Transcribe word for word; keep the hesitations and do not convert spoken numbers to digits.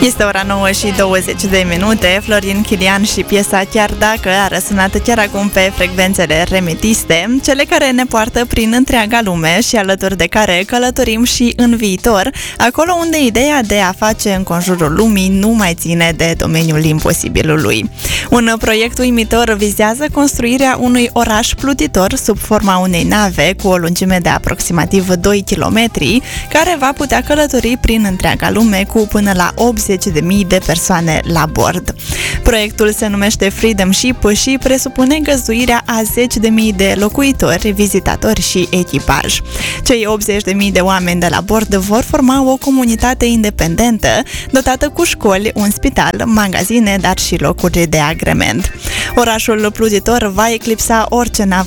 Este ora nouă și douăzeci de minute. Florin Chilian și piesa Chiar Dacă a răsunat chiar acum pe frecvențele remitiste, cele care ne poartă prin întreaga lume și alături de care călătorim și în viitor, acolo unde ideea de a face în conjurul lumii nu mai ține de domeniul imposibilului. Un proiect uimitor vizează construirea unui oraș plutitor sub forma unei nave cu o lungime de aproximativ doi kilometri, care va putea călători prin întreaga lume cu până la optzeci de mii de persoane la bord. Proiectul se numește Freedom Ship și presupune găzduirea a zeci de mii de locuitori, vizitatori și echipaj. Cei optzeci de mii de oameni de la bord vor forma o comunitate independentă, dotată cu școli, un spital, magazine, dar și locuri de agrement. Orașul plutitor va eclipsa orice navă